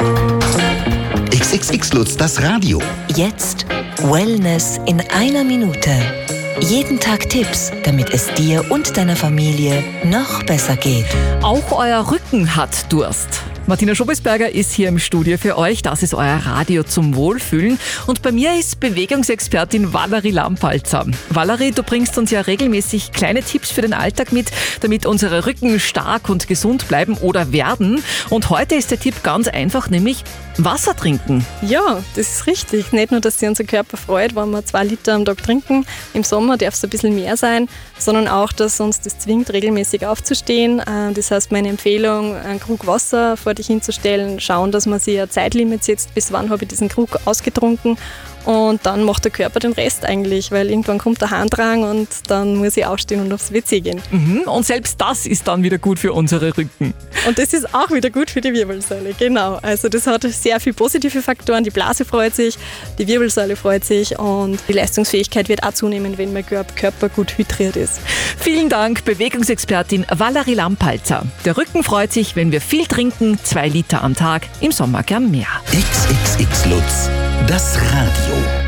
XXX Lutz, das Radio. Jetzt Wellness in einer Minute. Jeden Tag Tipps, damit es dir und deiner Familie noch besser geht. Auch euer Rücken hat Durst. Martina Schobesberger ist hier im Studio für euch. Das ist euer Radio zum Wohlfühlen. Und bei mir ist Bewegungsexpertin Valerie Lampalzer. Valerie, du bringst uns ja regelmäßig kleine Tipps für den Alltag mit, damit unsere Rücken stark und gesund bleiben oder werden. Und heute ist der Tipp ganz einfach, nämlich Wasser trinken. Ja, das ist richtig. Nicht nur, dass sich unser Körper freut, wenn wir 2 Liter am Tag trinken. Im Sommer darf es ein bisschen mehr sein, sondern auch, dass uns das zwingt, regelmäßig aufzustehen. Das heißt, meine Empfehlung, einen Krug Wasser vor dich hinzustellen, schauen, dass man sich ein Zeitlimit setzt, bis wann habe ich diesen Krug ausgetrunken, und dann macht der Körper den Rest eigentlich, weil irgendwann kommt der Harndrang und dann muss ich aufstehen und aufs WC gehen. Und selbst das ist dann wieder gut für unsere Rücken. Und das ist auch wieder gut für die Wirbelsäule, genau. Also das hat sehr viele positive Faktoren. Die Blase freut sich, die Wirbelsäule freut sich und die Leistungsfähigkeit wird auch zunehmen, wenn mein Körper gut hydriert ist. Vielen Dank, Bewegungsexpertin Valerie Lampalzer. Der Rücken freut sich, wenn wir viel trinken, 2 Liter am Tag, im Sommer gern mehr. XXX Lutz, das Radio.